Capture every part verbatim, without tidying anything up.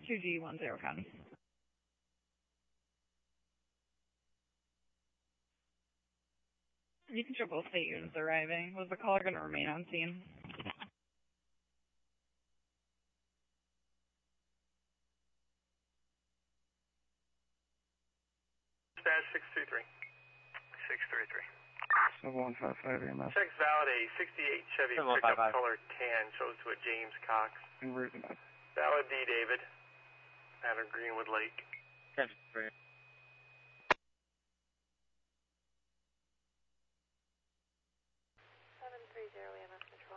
two G one zero County. You can show both state units arriving. Was the caller going to remain on scene? Dispatch six three three. six three three. seven one five five A M S. Checks valid a sixty-eight Chevy pickup color tan, shows to a James Cox. En route to Valid D, David. Out of Greenwood Lake. ten three. seven three zero E M S control.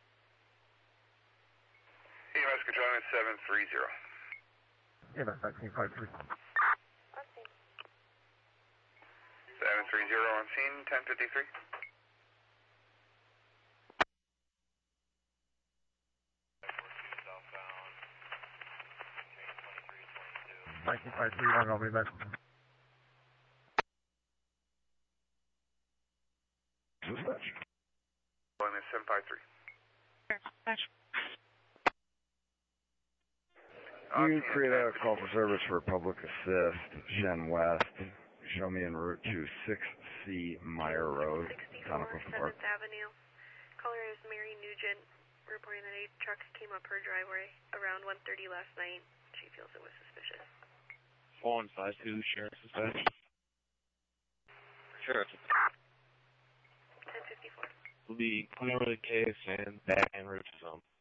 E M S control is seven three zero. E M S nineteen five three. On scene. seven three zero on scene, ten fifty-three. nineteen five three, one, I'll be back. Dispatch. One is seven five three. You create a call for service for public assist, Gen West. Show me en route to six C Meyer Road, Conoco Park. seventh Avenue. Caller is Mary Nugent, reporting that a truck came up her driveway around one thirty last night. She feels it was suspicious. four one five two, Sheriff Dispatch. Sheriff. ten fifty-four. Will be clear the case and back en route to zone.